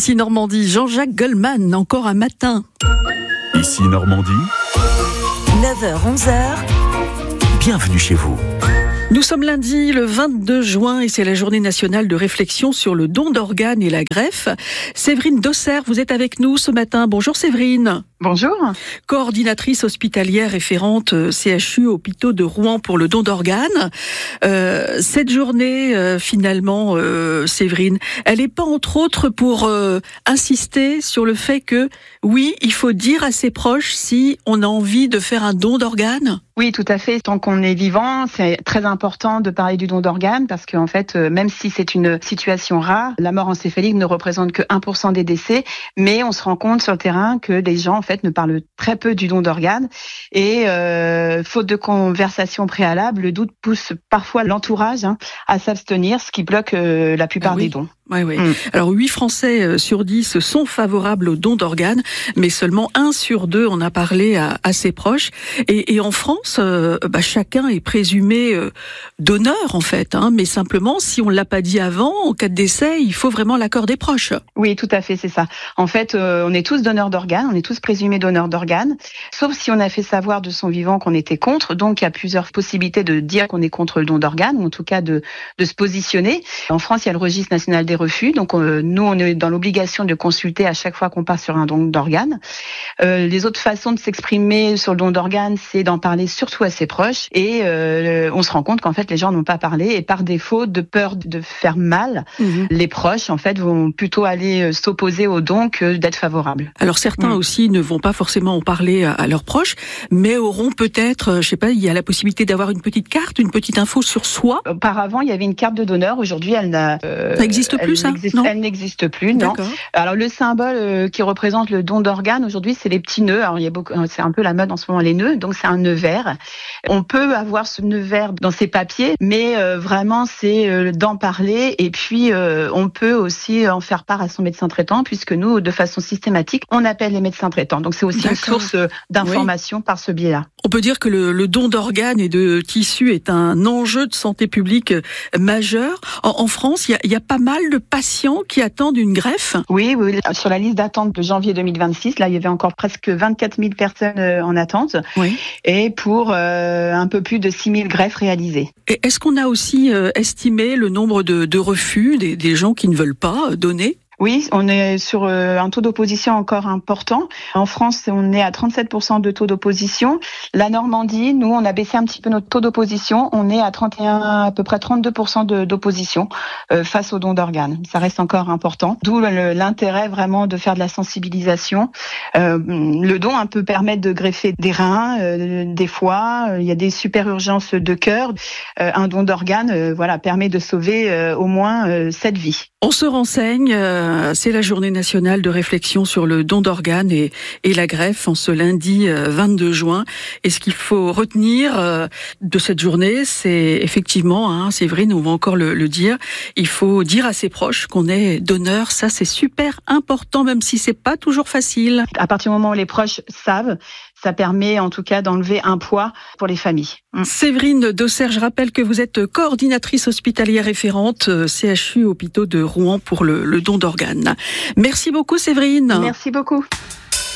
Ici Normandie, Jean-Jacques Goldman, encore un matin. Ici Normandie, 9h-11h, bienvenue chez vous. Nous sommes lundi, le 22 juin, et c'est la journée nationale de réflexion sur le don d'organes et la greffe. Séverine Dosserre, vous êtes avec nous ce matin. Bonjour Séverine. Bonjour. Coordinatrice hospitalière référente CHU hôpitaux de Rouen pour le don d'organes. Cette journée, finalement, Séverine, elle n'est pas entre autres pour insister sur le fait que, oui, il faut dire à ses proches si on a envie de faire un don d'organes? Oui, tout à fait. Tant qu'on est vivant, c'est très important de parler du don d'organes parce qu'en fait, même si c'est une situation rare, la mort encéphalique ne représente que 1% des décès, mais on se rend compte sur le terrain que les gens, en fait, ne parlent très peu du don d'organes et faute de conversation préalable, le doute pousse parfois l'entourage à s'abstenir, ce qui bloque la plupart des dons. Oui. Alors 8 Français sur 10 sont favorables au don d'organes, mais seulement 1 sur 2 en a parlé à ses proches. Et en France, chacun est présumé donneur en fait, mais simplement si on l'a pas dit avant, en cas de décès, il faut vraiment l'accord des proches. Oui, tout à fait, c'est ça. En fait, on est tous donneurs d'organes, on est tous présumés donneurs d'organes, sauf si on a fait savoir de son vivant qu'on était contre. Donc il y a plusieurs possibilités de dire qu'on est contre le don d'organes, ou en tout cas de se positionner. En France, il y a le registre national des refus. Donc nous, on est dans l'obligation de consulter à chaque fois qu'on part sur un don d'organes. Les autres façons de s'exprimer sur le don d'organes, c'est d'en parler surtout à ses proches. Et on se rend compte qu'en fait, les gens n'ont pas parlé. Et par défaut, de peur de faire mal, les proches, en fait, vont plutôt aller s'opposer au don que d'être favorables. Alors certains aussi ne vont pas forcément en parler à leurs proches, mais auront peut-être, je sais pas, il y a la possibilité d'avoir une petite carte, une petite info sur soi. Auparavant, il y avait une carte de donneur. Aujourd'hui, elle n'a... ça n'existe plus, ça ? Non. Elle n'existe plus, non. D'accord. Alors le symbole qui représente le don d'organes aujourd'hui, c'est les petits nœuds. Alors c'est un peu la mode en ce moment, les nœuds. Donc c'est un nœud vert. On peut avoir ce nœud vert dans ses papiers, mais vraiment c'est d'en parler. Et puis on peut aussi en faire part à son médecin traitant, puisque nous, de façon systématique, on appelle les médecins traitants. Donc c'est aussi une source d'information par ce biais-là. On peut dire que le don d'organes et de tissus est un enjeu de santé publique majeur. En France, il y a pas mal de patients qui attendent une greffe. Oui. Sur la liste d'attente de janvier 2026, là, il y avait encore presque 24 000 personnes en attente. Oui. Et pour un peu plus de 6 000 greffes réalisées. Et est-ce qu'on a aussi estimé le nombre de refus des gens qui ne veulent pas donner ? Oui, on est sur un taux d'opposition encore important. En France, on est à 37% de taux d'opposition. La Normandie, nous, on a baissé un petit peu notre taux d'opposition. On est à 31, à peu près 32% d'opposition face au don d'organes. Ça reste encore important. D'où l'intérêt vraiment de faire de la sensibilisation. Le don peut permettre de greffer des reins, des foies. Il y a des super urgences de cœur. Un don d'organes, permet de sauver au moins 7 vies. On se renseigne, c'est la journée nationale de réflexion sur le don d'organes et la greffe en ce lundi 22 juin. Et ce qu'il faut retenir de cette journée, c'est effectivement, Séverine, on va encore le dire, il faut dire à ses proches qu'on est donneur. Ça, c'est super important, même si c'est pas toujours facile. À partir du moment où les proches savent, ça permet en tout cas d'enlever un poids pour les familles. Séverine Dosserre, je rappelle que vous êtes coordinatrice hospitalière référente CHU hôpitaux de Rouen pour le don d'organes. Merci beaucoup Séverine. Merci beaucoup.